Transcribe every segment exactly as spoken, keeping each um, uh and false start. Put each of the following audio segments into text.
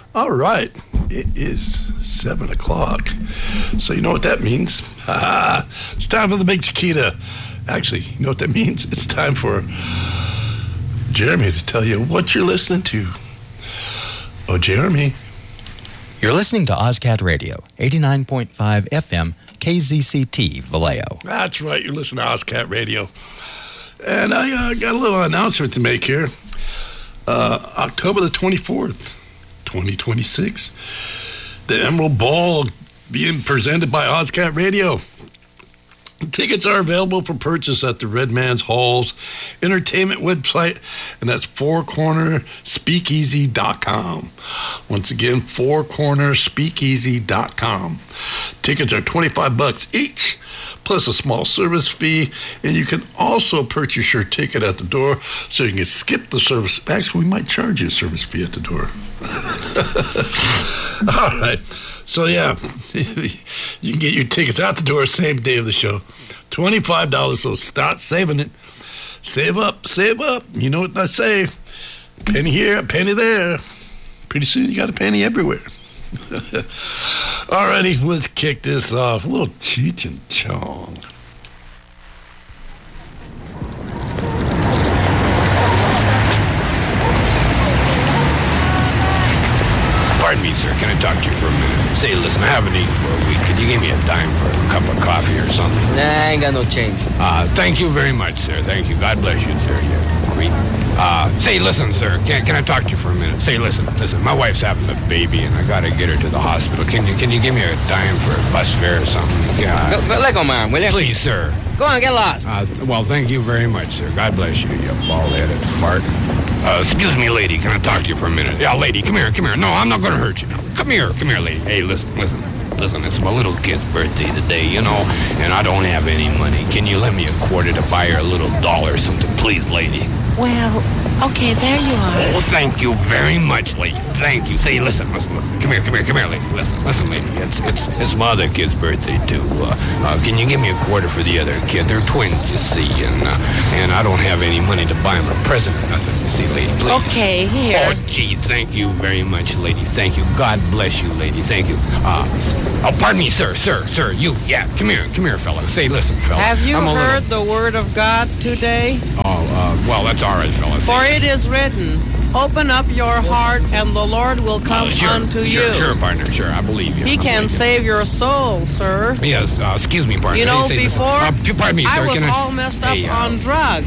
All right, it is seven o'clock. So you know what that means? It's time for the Big Chiquita. Actually, you know what that means? It's time for Jeremy to tell you what you're listening to. Oh, Jeremy. You're listening to OzCat Radio, eighty-nine point five F M, K Z C T, Vallejo. That's right, you're listening to OzCat Radio. And I uh, got a little announcement to make here. Uh, October the twenty-fourth, twenty twenty-six, the Emerald Ball being presented by OzCat Radio. Tickets are available for purchase at the Red Man's Hall's entertainment website, and that's four corner speakeasy dot com. Once again, four corner speakeasy dot com. Tickets are twenty-five bucks each, plus a small service fee, and you can also purchase your ticket at the door so you can skip the service. Actually, we might charge you a service fee at the door. All right. So, yeah, you can get your tickets out the door same day of the show. twenty-five dollars, so start saving it. Save up, save up. You know what I say? Penny here, penny there. Pretty soon you got a penny everywhere. Alrighty, let's kick this off. A little Cheech and Chong. Pardon me, sir. Can I talk to you for a minute? Say, listen, I haven't eaten for a week. Could you give me a dime for a cup of coffee or something? Nah, I ain't got no change. Uh, thank you very much, sir. Thank you. God bless you, sir. You creep. Uh, say, listen, sir. Can, can I talk to you for a minute? Say, listen, listen. My wife's having a baby, and I gotta get her to the hospital. Can you can you give me a dime for a bus fare or something? Yeah. Go, go, let go, man, will you? Please, sir. Go on, get lost. Uh, well, thank you very much, sir. God bless you, you bald-headed fart. Uh, excuse me, lady. Can I talk to you for a minute? Yeah, lady, come here, come here. No, I'm not gonna hurt you. No, come here, come here, lady. Hey, listen, listen. Listen, it's my little kid's birthday today, you know, and I don't have any money. Can you lend me a quarter to buy her a little doll or something, please, lady? Well, okay, there you are. Oh, thank you very much, lady. Thank you. Say, listen, listen, listen. Come here, come here, come here, lady. Listen, listen, lady. It's it's it's my other kid's birthday too. Uh, uh, can you give me a quarter for the other kid? They're twins, you see, and uh, and I don't have any money to buy them a present or nothing. You see, lady, please. Okay, here. Oh, gee, thank you very much, lady. Thank you. God bless you, lady. Thank you. Uh, oh, pardon me, sir, sir, sir. You, yeah. Come here, come here, fella. Say, listen, fella. Have you I'm a heard little... the word of God today? Oh, uh, well, that's all right, fella. For it is written, open up your heart and the Lord will come uh, sure, unto sure, you. Sure, partner, sure. I believe you. He I can believe save your soul, sir. You. Yes, uh, excuse me, partner. You know, Say before, uh, pardon me, sir. I was can all I... messed up hey, uh... on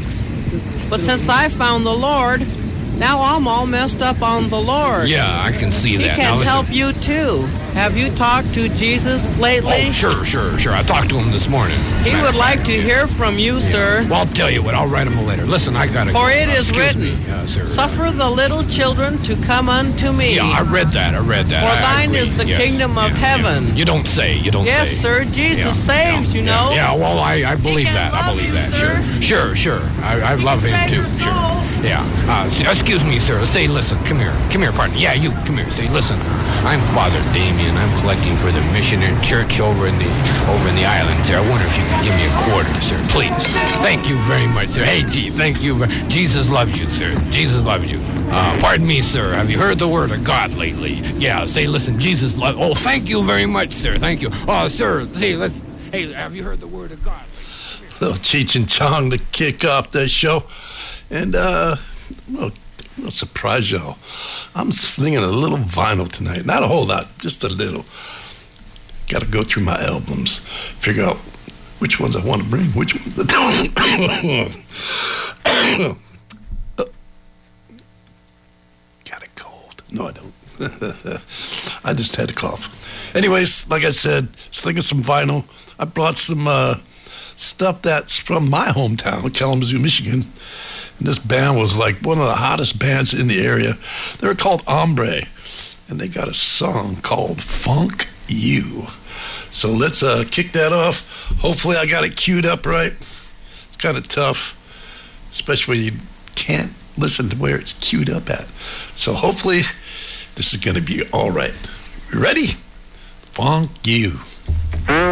drugs. But since I found the Lord, now I'm all messed up on the Lord. Yeah, I can see He that. can now, help you, too. Have you talked to Jesus lately? Oh, sure, sure, sure. I talked to him this morning. He would like fact, to yeah. hear from you, yeah. sir. Well, I'll tell you what. I'll write him a letter. Listen, I gotta For go. it uh, is excuse written, me. Uh, sir. suffer the little children to come unto me. Yeah, I read that. I read that. For I, thine I is the yes. kingdom of yeah, heaven. Yeah. You don't say. You don't yes, say. Yes, sir. Jesus yeah, saves, yeah, you yeah, know. Yeah, well, I, I believe He can that. I love believe you, that. sir. Sure, sure, sure. I, I He love can him save too. your Sure. soul. Yeah. Uh, s- excuse me, sir. Say, listen. Come here. Come here, partner. Yeah, you. Come here. Say, listen. I'm Father Damien. I'm collecting for the missionary church over in the over in the islands there. I wonder if you could give me a quarter, sir, please. Thank you very much, sir. Hey, gee, thank you. Jesus loves you, sir. Jesus loves you. Uh, pardon me, sir. Have you heard the word of God lately? Yeah. Say, listen. Jesus loves. Oh, thank you very much, sir. Thank you. Oh, sir. Say, let's. Hey, have you heard the word of God lately? Little Cheech and Chong to kick off the show. And, uh, well, I'll surprise y'all. I'm slinging a little vinyl tonight. Not a whole lot, just a little. Got to go through my albums, figure out which ones I want to bring, which ones I don't. Got a cold. No, I don't. I just had a cough. Anyways, like I said, slinging some vinyl. I brought some uh, stuff that's from my hometown, Kalamazoo, Michigan. And this band was like one of the hottest bands in the area. They were called Ombre, and they got a song called Funk You. So let's uh, kick that off. Hopefully I got it queued up right. It's kind of tough, especially when you can't listen to where it's queued up at. So hopefully this is going to be all right. You ready? Funk You.